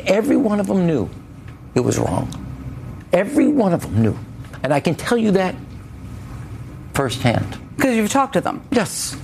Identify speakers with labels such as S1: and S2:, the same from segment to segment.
S1: every one of them knew it was wrong. Every one of them knew. And I can tell you that firsthand.
S2: Because you've talked to them.
S1: Yes.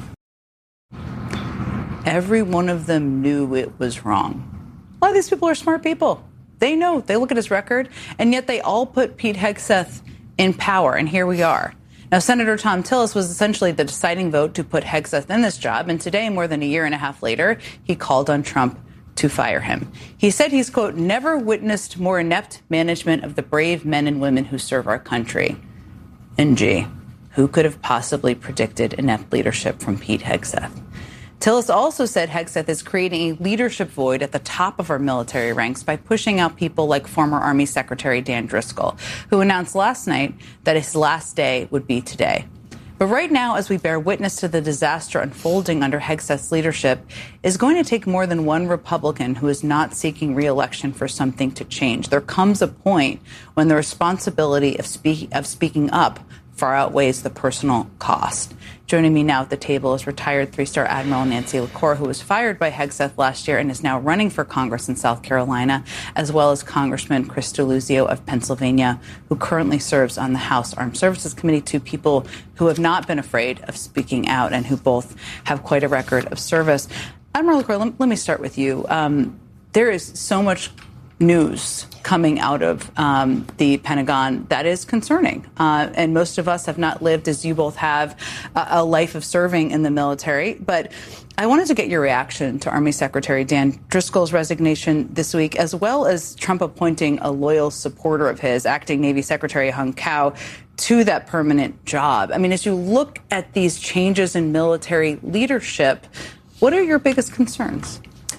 S2: Every one of them knew it was wrong. A lot of these people are smart people. They know. They look at his record, and yet they all put Pete Hegseth in power, and here we are. Now, Senator Thom Tillis was essentially the deciding vote to put Hegseth in this job, and today, more than a year and a half later, he called on Trump to fire him. He said he's, quote, never witnessed more inept management of the brave men and women who serve our country. And gee, who could have possibly predicted inept leadership from Pete Hegseth? Tillis also said Hegseth is creating a leadership void at the top of our military ranks by pushing out people like former Army Secretary Dan Driscoll, who announced last night that his last day would be today. But right now, as we bear witness to the disaster unfolding under Hegseth's leadership, is going to take more than one Republican who is not seeking re-election for something to change. There comes a point when the responsibility of speaking up far outweighs the personal cost. Joining me now at the table is retired three-star Admiral Nancy LaCour, who was fired by Hegseth last year and is now running for Congress in South Carolina, as well as Congressman Chris Deluzio of Pennsylvania, who currently serves on the House Armed Services Committee. Two people who have not been afraid of speaking out and who both have quite a record of service. Admiral LaCour, let me start with you. There is so much news coming out of the Pentagon that is concerning. And most of us have not lived, as you both have, a life of serving in the military. But I wanted to get your reaction to Army Secretary Dan Driscoll's resignation this week, as well as Trump appointing a loyal supporter of his, Acting Navy Secretary Hung Cao, to that permanent job. I mean, as you look at these changes in military leadership, what are your biggest concerns?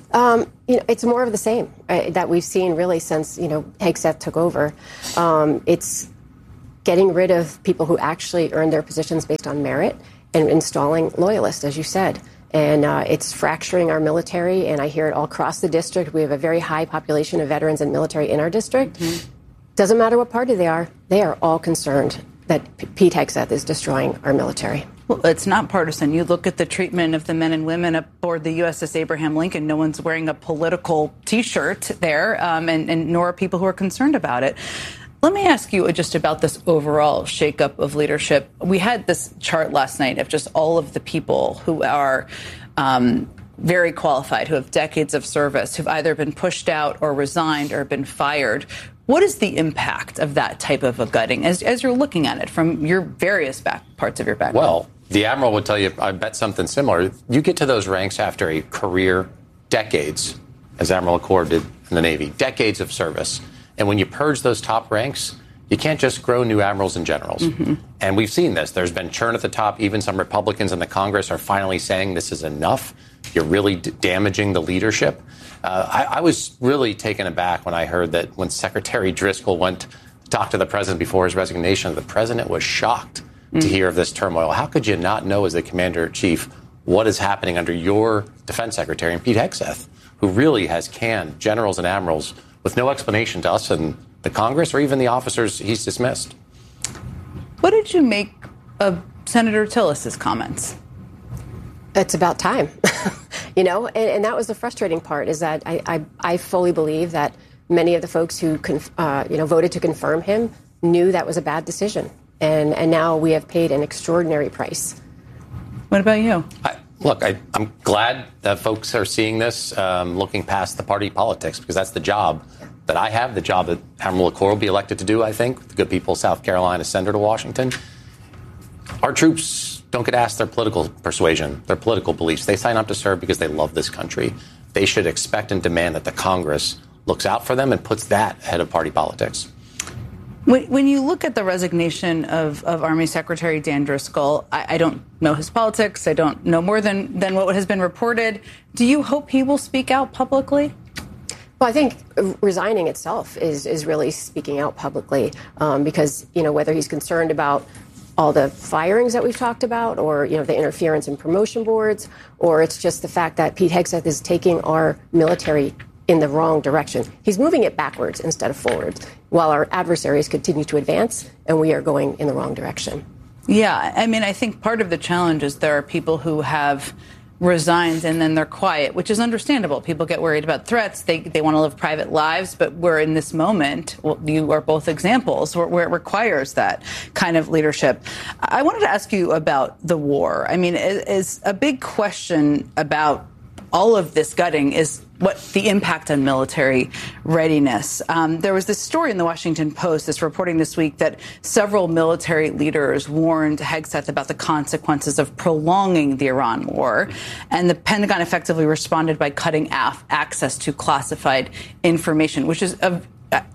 S3: It's more of the same that we've seen really since, Hegseth took over. It's getting rid of people who actually earn their positions based on merit and installing loyalists, as you said. And it's fracturing our military, and I hear it all across the district. We have a very high population of veterans and military in our district. Mm-hmm. Doesn't matter what party they are all concerned that Pete Hegseth is destroying our military.
S2: Well, it's not partisan. You look at the treatment of the men and women aboard the USS Abraham Lincoln. No one's wearing a political T-shirt there, and nor are people who are concerned about it. Let me ask you just about this overall shakeup of leadership. We had this chart last night of just all of the people who are very qualified, who have decades of service, who've either been pushed out or resigned or been fired. What is the impact of that type of a gutting as you're looking at it from your various parts of your background?
S4: Well, the Admiral would tell you, I bet something similar. You get to those ranks after a career, decades, as Admiral LaCour did in the Navy, decades of service. And when you purge those top ranks, you can't just grow new admirals and generals. Mm-hmm. And we've seen this. There's been churn at the top. Even some Republicans in the Congress are finally saying this is enough. You're really damaging the leadership. I was really taken aback when I heard that when Secretary Driscoll went to talk to the president before his resignation, the president was shocked to hear of this turmoil. How could you not know as the commander-in-chief what is happening under your defense secretary and Pete Hegseth, who really has canned generals and admirals with no explanation to us in the Congress or even the officers he's dismissed?
S2: What did you make of Senator Tillis's comments?
S3: It's about time, and that was the frustrating part, is that I fully believe that many of the folks who voted to confirm him knew that was a bad decision. And now we have paid an extraordinary price.
S2: What about you?
S4: I'm glad that folks are seeing this, looking past the party politics, because that's the job that I have, the job that Admiral LaCour will be elected to do, I think, the good people of South Carolina send her to Washington. Our troops don't get asked their political persuasion, their political beliefs. They sign up to serve because they love this country. They should expect and demand that the Congress looks out for them and puts that ahead of party politics.
S2: When you look at the resignation of Army Secretary Dan Driscoll, I don't know his politics. I don't know more than what has been reported. Do you hope he will speak out publicly?
S3: Well, I think resigning itself is really speaking out publicly because, whether he's concerned about all the firings that we've talked about or, the interference in promotion boards, or it's just the fact that Pete Hegseth is taking our military in the wrong direction. He's moving it backwards instead of forwards, while our adversaries continue to advance and we are going in the wrong direction.
S2: Yeah, I mean, I think part of the challenge is there are people who have resigns and then they're quiet, which is understandable. People get worried about threats. They want to live private lives. But we're in this moment, well, you are both examples where it requires that kind of leadership. I wanted to ask you about the war. I mean, is a big question about all of this gutting is what the impact on military readiness. There was this story in the Washington Post that's reporting this week that several military leaders warned Hegseth about the consequences of prolonging the Iran war. And the Pentagon effectively responded by cutting access to classified information, which is an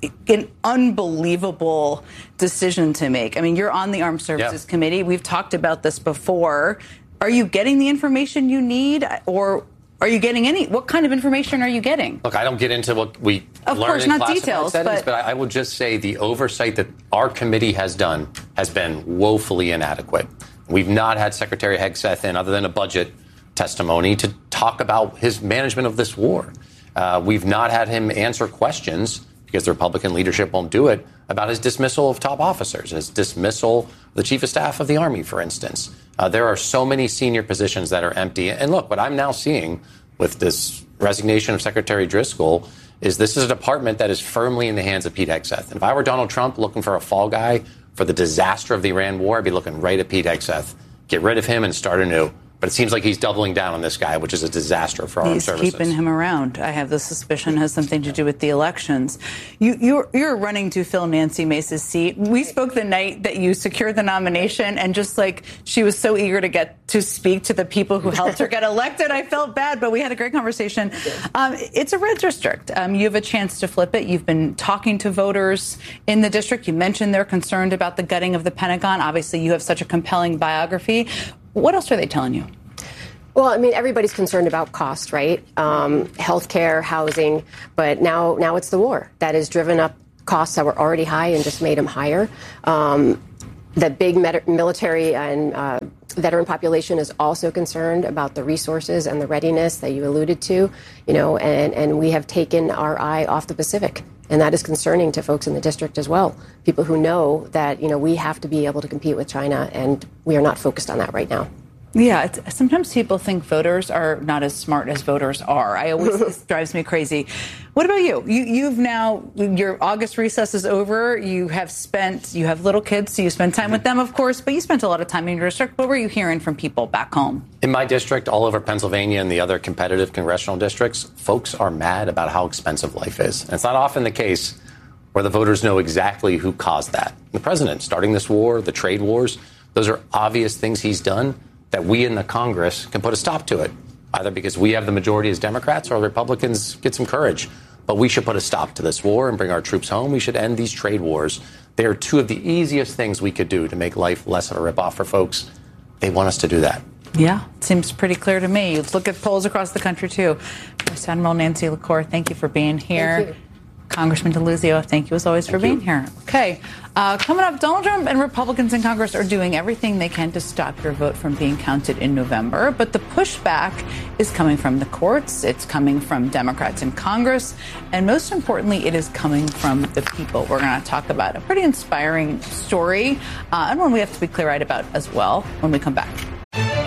S2: unbelievable decision to make. I mean, you're on the Armed Services Committee. We've talked about this before. Are you getting the information you need, or are you getting what kind of information are you getting?
S4: Look, I don't get into what we learn in classified settings, but I will just say the oversight that our committee has done has been woefully inadequate. We've not had Secretary Hegseth in, other than a budget testimony, to talk about his management of this war. We've not had him answer questions, because the Republican leadership won't do it, about his dismissal of top officers, his dismissal of the chief of staff of the Army, for instance. There are so many senior positions that are empty. And look, what I'm now seeing with this resignation of Secretary Driscoll is this is a department that is firmly in the hands of Pete Hegseth. And if I were Donald Trump looking for a fall guy for the disaster of the Iran war, I'd be looking right at Pete Hegseth. Get rid of him and start anew. But it seems like he's doubling down on this guy, which is a disaster for our armed services.
S2: He's keeping him around. I have the suspicion it has something to do with the elections. You're running to fill Nancy Mace's seat. We spoke the night that you secured the nomination, and just like she was so eager to get to speak to the people who helped her get elected, I felt bad, but we had a great conversation. It's a red district. You have a chance to flip it. You've been talking to voters in the district. You mentioned they're concerned about the gutting of the Pentagon. Obviously, you have such a compelling biography. What else are they telling you?
S3: Well, I mean, everybody's concerned about cost, right? Healthcare, housing, but now it's the war that has driven up costs that were already high and just made them higher. The big military and veteran population is also concerned about the resources and the readiness that you alluded to, and we have taken our eye off the Pacific. And that is concerning to folks in the district as well. People who know that, we have to be able to compete with China, and we are not focused on that right now.
S2: Yeah, sometimes people think voters are not as smart as voters are. This drives me crazy. What about you? You've now, your August recess is over. You have little kids, so you spend time with them, of course, but you spent a lot of time in your district. What were you hearing from people back home?
S4: In my district, all over Pennsylvania and the other competitive congressional districts, folks are mad about how expensive life is. And it's not often the case where the voters know exactly who caused that. The president starting this war, the trade wars, those are obvious things he's done that we in the Congress can put a stop to it, either because we have the majority as Democrats or Republicans get some courage. But we should put a stop to this war and bring our troops home. We should end these trade wars. They are two of the easiest things we could do to make life less of a ripoff for folks. They want us to do that.
S2: Yeah, seems pretty clear to me. Look at polls across the country, too. Vice Admiral Nancy LaCour, thank you for being here.
S3: Thank you.
S2: Congressman DeLuzio, thank you as always for being here. Okay, coming up, Donald Trump and Republicans in Congress are doing everything they can to stop your vote from being counted in November. But the pushback is coming from the courts. It's coming from Democrats in Congress. And most importantly, it is coming from the people. We're going to talk about a pretty inspiring story and one we have to be clear-eyed about as well when we come back.